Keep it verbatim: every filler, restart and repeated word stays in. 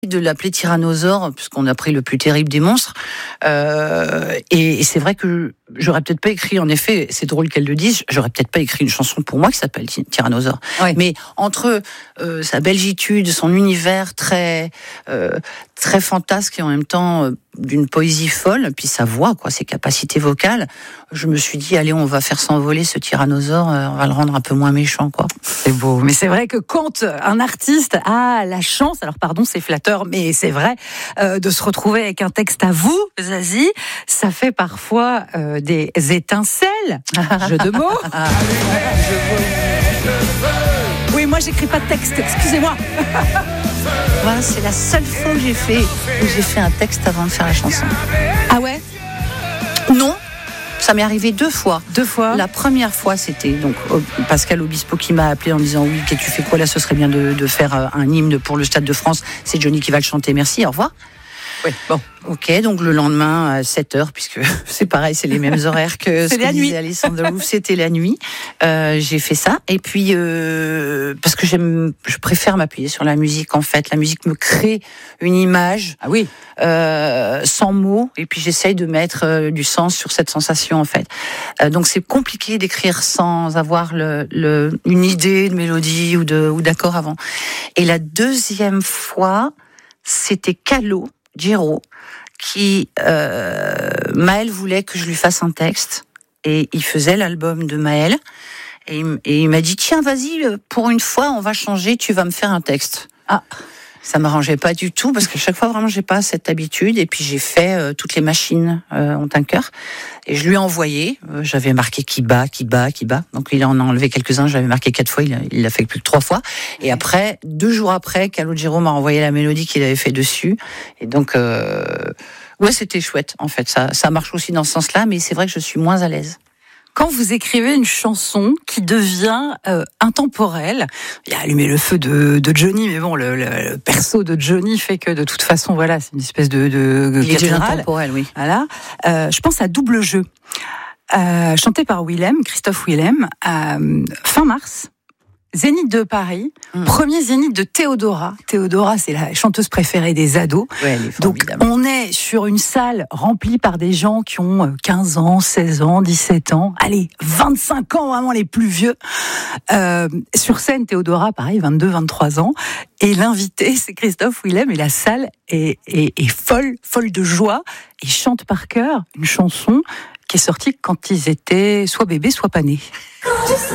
de l'appeler tyrannosaure, puisqu'on a pris le plus terrible des monstres. Euh, et, et c'est vrai que j'aurais peut-être pas écrit, en effet, c'est drôle qu'elle le dise, j'aurais peut-être pas écrit une chanson pour moi qui s'appelle Tyrannosaure. Oui. Mais entre euh, sa belgitude, son univers très euh, très fantasque et en même temps euh, d'une poésie folle, puis sa voix, quoi, ses capacités vocales, je me suis dit, allez, on va faire s'envoler ce tyrannosaure, euh, on va le rendre un peu moins méchant, quoi. C'est beau. Mais c'est vrai que quand un artiste a la chance, alors pardon, c'est flatteur, mais c'est vrai, euh, de se retrouver avec un texte à vous, Zazie, ça fait parfois euh, des étincelles. Jeu de mots. Oui, moi j'écris pas de texte, excusez-moi. Voilà, c'est la seule fois que j'ai fait, où j'ai fait un texte avant de faire la chanson. Ah ouais? Non. Ça m'est arrivé deux fois. Deux fois. La première fois, c'était donc Pascal Obispo qui m'a appelé en disant oui, que tu fais quoi là? Ce serait bien de, de faire un hymne pour le Stade de France. C'est Johnny qui va le chanter. Merci. Au revoir. Oui. Bon. Ok, donc le lendemain à sept heures, puisque c'est pareil, c'est les mêmes horaires que ce que disait Alessandro Rouf, c'était la nuit. Euh, j'ai fait ça, et puis euh, parce que j'aime, je préfère m'appuyer sur la musique en fait. La musique me crée une image, ah oui, euh, sans mots, et puis j'essaye de mettre euh, du sens sur cette sensation en fait. Euh, donc c'est compliqué d'écrire sans avoir le, le, une idée de mélodie ou de ou d'accord avant. Et la deuxième fois, c'était Calo Giro, qui euh, Maël voulait que je lui fasse un texte, et il faisait l'album de Maël, et il, et il m'a dit tiens vas-y, pour une fois on va changer, tu vas me faire un texte. Ah, ça m'arrangeait pas du tout parce que chaque fois vraiment j'ai pas cette habitude, et puis j'ai fait euh, toutes les machines euh, ont un cœur, et je lui ai envoyé, euh, j'avais marqué qui bat, qui bat, qui bat, donc il en a enlevé quelques-uns, j'avais marqué quatre fois, il, a, il l'a fait plus que trois fois, et après, deux jours après, Calogero m'a envoyé la mélodie qu'il avait fait dessus, et donc euh, ouais, c'était chouette en fait, ça, ça marche aussi dans ce sens-là, mais c'est vrai que je suis moins à l'aise. Quand vous écrivez une chanson qui devient euh, intemporelle, il y a Allumer le feu de, de Johnny, mais bon, le, le, le perso de Johnny fait que de toute façon, voilà, c'est une espèce de, de il est déjà intemporel, oui. Voilà. Euh, je pense à Double Jeu, euh, chanté par Willem, Christophe Willem, euh, fin mars. Zénith de Paris, mmh. premier Zénith de Théodora. Théodora, c'est la chanteuse préférée des ados. Ouais, elle est donc, on est sur une salle remplie par des gens qui ont quinze ans, seize ans, dix-sept ans. Allez, vingt-cinq ans, vraiment les plus vieux. Euh, sur scène, Théodora, pareil, vingt-deux, vingt-trois ans. Et l'invité, c'est Christophe Willem. Et la salle est, est, est folle, folle de joie. Ils chantent par cœur une chanson qui est sortie quand ils étaient soit bébés, soit pas nés.